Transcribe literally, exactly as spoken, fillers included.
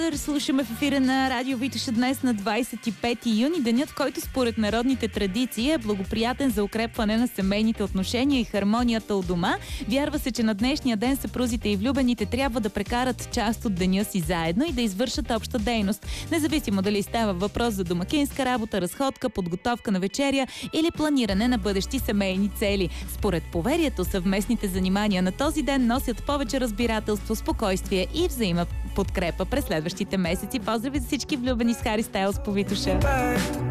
Father слушаме в ефира на Радио Витоша днес на двадесет и пети юни, денят, който според народните традиции е благоприятен за укрепване на семейните отношения и хармонията у дома. Вярва се, че на днешния ден съпрузите и влюбените трябва да прекарат част от деня си заедно и да извършат обща дейност. Независимо дали става въпрос за домакинска работа, разходка, подготовка на вечеря или планиране на бъдещи семейни цели. Според поверието, съвместните занимания на този ден носят повече разбирателство, спокойствие и взаимна подкрепа през следващите месеци. Поздрави за всички влюбени с Хари Стайлс по Витоша!